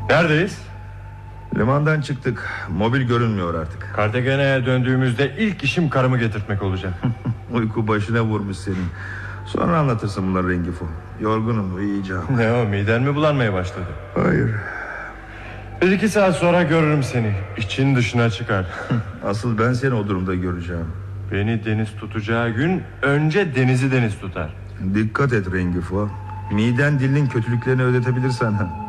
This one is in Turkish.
Neredeyiz? Limandan çıktık. Mobil görünmüyor artık. Cartagena'ya döndüğümüzde ilk işim karımı getirtmek olacak. Uyku başına vurmuş senin. Sonra anlatırsın bunları Rengifo. Yorgunum, uyuyacağım. Ne o, miden mi bulanmaya başladı? Hayır. 1-2 saat sonra görürüm seni. İçin dışına çıkar. Asıl ben seni o durumda göreceğim. Beni deniz tutacağı gün önce denizi deniz tutar. Dikkat et Rengifo. Miden dilinin kötülüklerini ödetebilir sana.